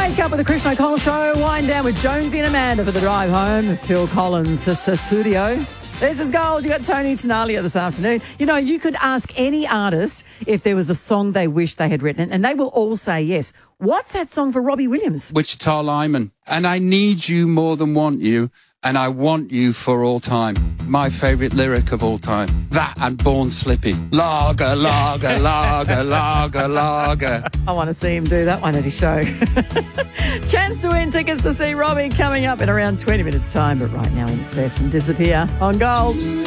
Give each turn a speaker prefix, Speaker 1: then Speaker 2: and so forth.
Speaker 1: Wake up with the Christian O'Connell Show. Wind down with Jonesy and Amanda for the drive home. Phil Collins, Studio. This is Gold. You got Tony Tenalia this afternoon. You know, you could ask any artist if there was a song they wish they had written, and they will all say yes. What's that song for Robbie Williams?
Speaker 2: Wichita Lineman. And I need you more than want you, and I want you for all time. My favourite lyric of all time. That and Born Slippy. Lager, lager, lager, lager, lager.
Speaker 1: I want to see him do that one at his show. Chance to win tickets to see Robbie coming up in around 20 minutes' time, but right now In Excess and Disappear on Gold.